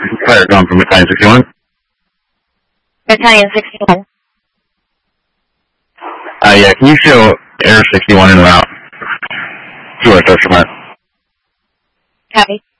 Fire going from Battalion 61. Battalion 61. Yeah, can you show Air 61 in route to our social mark? Copy.